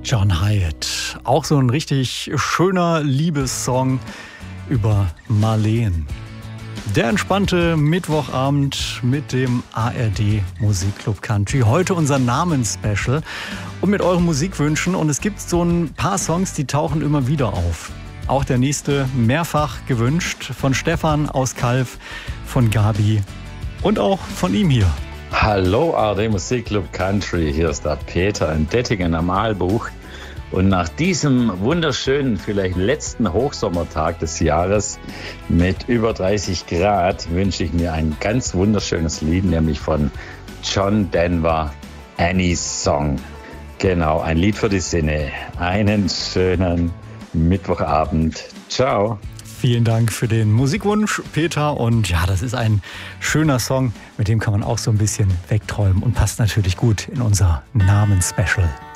John Hiatt. Auch so ein richtig schöner Liebessong über Marleen. Der entspannte Mittwochabend mit dem ARD Musikclub Country. Heute unser Namensspecial und mit euren Musikwünschen. Und es gibt so ein paar Songs, die tauchen immer wieder auf. Auch der nächste mehrfach gewünscht von Stefan aus Calw, von Gabi und auch von ihm hier. Hallo ARD Musikclub Country, hier ist der Peter in Dettingen am Aalbuch. Und nach diesem wunderschönen, vielleicht letzten Hochsommertag des Jahres mit über 30 Grad wünsche ich mir ein ganz wunderschönes Lied, nämlich von John Denver, Annie's Song. Genau, ein Lied für die Sinne. Einen schönen Mittwochabend. Ciao. Vielen Dank für den Musikwunsch, Peter. Und ja, das ist ein schöner Song, mit dem kann man auch so ein bisschen wegträumen und passt natürlich gut in unser Namensspecial.